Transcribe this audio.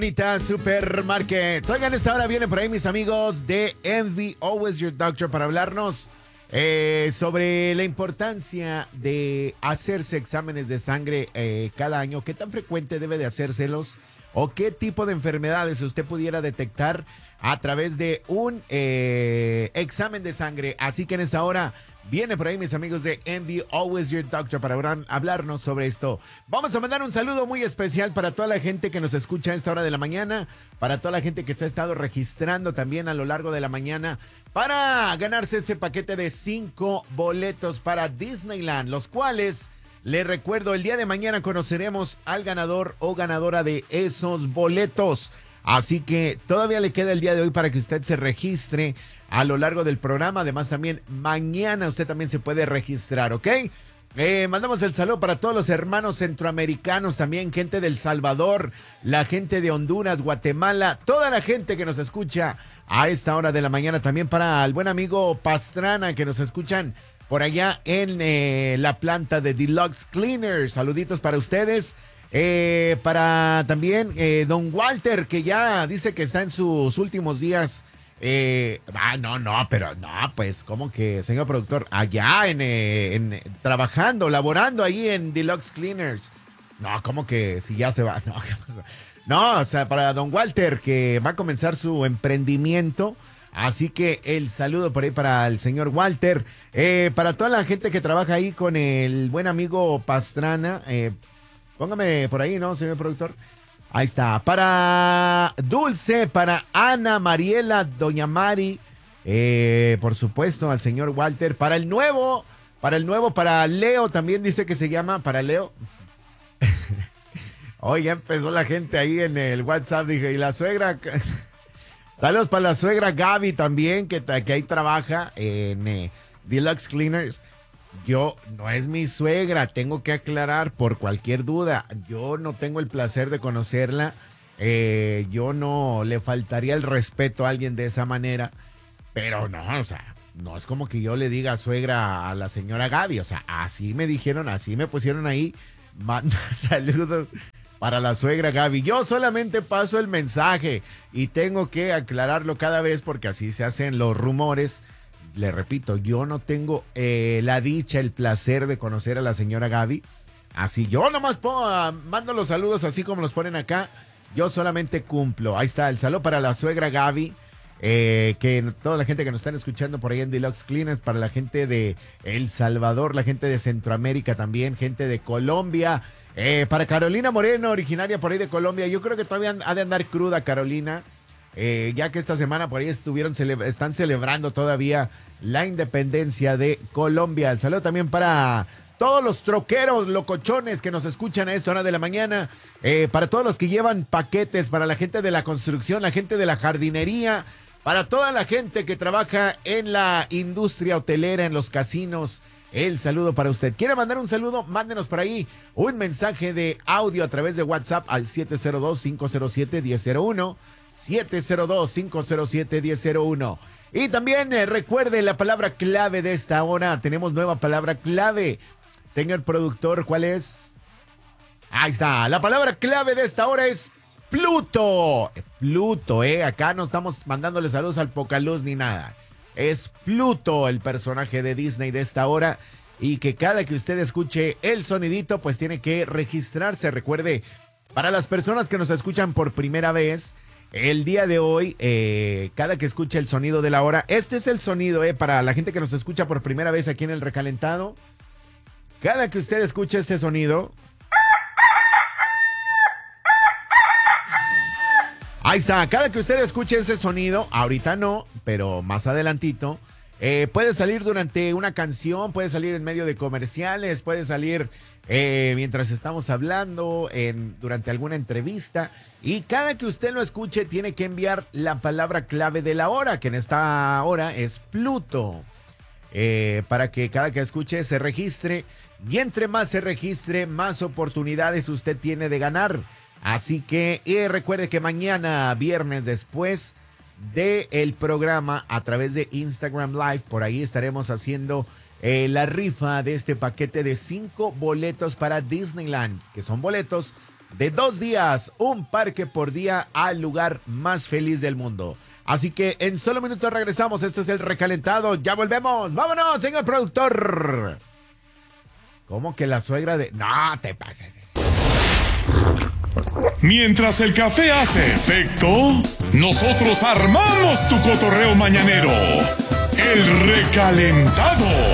Bonita Supermarket. Oigan, esta hora vienen por ahí mis amigos de Envy Always Your Doctor para hablarnos sobre la importancia de hacerse exámenes de sangre cada año. ¿Qué tan frecuente debe de hacérselos? ¿O qué tipo de enfermedades usted pudiera detectar a través de un examen de sangre? Así que en esta hora viene por ahí mis amigos de Envy Always Your Doctor para hablarnos sobre esto. Vamos a mandar un saludo muy especial para toda la gente que nos escucha a esta hora de la mañana, para toda la gente que se ha estado registrando también a lo largo de la mañana para ganarse ese paquete de 5 boletos para Disneyland, los cuales, les recuerdo, el día de mañana conoceremos al ganador o ganadora de esos boletos. Así que todavía le queda el día de hoy para que usted se registre a lo largo del programa. Además, también mañana usted también se puede registrar, ¿ok? Mandamos el saludo para todos los hermanos centroamericanos, también gente del Salvador, la gente de Honduras, Guatemala, toda la gente que nos escucha a esta hora de la mañana. También para el buen amigo Pastrana que nos escuchan por allá en la planta de Deluxe Cleaners. Saluditos para ustedes. Para también don Walter, que ya dice que está en sus últimos días. Pues, ¿cómo que, señor productor? Allá trabajando, laborando ahí en Deluxe Cleaners. No, ¿cómo que si ya se va? No, ¿qué pasó? No, o sea, para don Walter, que va a comenzar su emprendimiento. Así que el saludo por ahí para el señor Walter. Para toda la gente que trabaja ahí con el buen amigo Pastrana. Póngame por ahí, ¿no, señor productor? Ahí está. Para Dulce, para Ana, Mariela, Doña Mari, por supuesto, al señor Walter. Para el nuevo, para Leo, también dice que se llama, para Leo. Hoy ya empezó la gente ahí en el WhatsApp, dije, y la suegra. Saludos para la suegra Gaby también, que ahí trabaja en Deluxe Cleaners. Yo, no es mi suegra, tengo que aclarar por cualquier duda. Yo no tengo el placer de conocerla. Yo no le faltaría el respeto a alguien de esa manera. Pero no, o sea, no es como que yo le diga suegra a la señora Gaby. O sea, así me dijeron, así me pusieron ahí. Manda saludos para la suegra Gaby. Yo solamente paso el mensaje y tengo que aclararlo cada vez porque así se hacen los rumores. Le repito, yo no tengo la dicha, el placer de conocer a la señora Gaby. Así, yo nomás mando los saludos así como los ponen acá. Yo solamente cumplo. Ahí está, el saludo para la suegra Gaby. Que toda la gente que nos están escuchando por ahí en Deluxe Cleaners, para la gente de El Salvador, la gente de Centroamérica también, gente de Colombia. Para Carolina Moreno, originaria por ahí de Colombia. Yo creo que todavía ha de andar cruda Carolina. Ya que esta semana por ahí están celebrando todavía la independencia de Colombia. El saludo también para todos los troqueros locochones que nos escuchan a esta hora de la mañana, para todos los que llevan paquetes, para la gente de la construcción, la gente de la jardinería, para toda la gente que trabaja en la industria hotelera, en los casinos. El saludo para usted. ¿Quiere mandar un saludo? Mándenos por ahí un mensaje de audio a través de WhatsApp al 702-507-1001. 702-507-1001. Y también recuerde la palabra clave de esta hora. Tenemos nueva palabra clave. Señor productor, ¿cuál es? Ahí está. La palabra clave de esta hora es Pluto. Pluto, acá no estamos mandándole saludos al Pocaluz ni nada. Es Pluto, el personaje de Disney de esta hora. Y que cada que usted escuche el sonidito, pues tiene que registrarse. Recuerde, para las personas que nos escuchan por primera vez, el día de hoy, cada que escuche el sonido de la hora, este es el sonido, para la gente que nos escucha por primera vez aquí en el recalentado. Cada que usted escuche este sonido, ahí está, cada que usted escuche ese sonido, ahorita no, pero más adelantito, puede salir durante una canción, puede salir en medio de comerciales, puede salir mientras estamos hablando, durante alguna entrevista. Y cada que usted lo escuche tiene que enviar la palabra clave de la hora, que en esta hora es Pluto. Para que cada que escuche se registre. Y entre más se registre, más oportunidades usted tiene de ganar. Así que recuerde que mañana, viernes, después del programa, a través de Instagram Live, por ahí estaremos haciendo la rifa de este paquete de 5 boletos para Disneyland, que son boletos de 2 días, un parque por día al lugar más feliz del mundo. Así que en solo minutos regresamos. Este es el recalentado. Ya volvemos. ¡Vámonos, señor productor! ¿Cómo que la suegra de...? No, te pases. Mientras el café hace efecto, nosotros armamos tu cotorreo mañanero. El recalentado.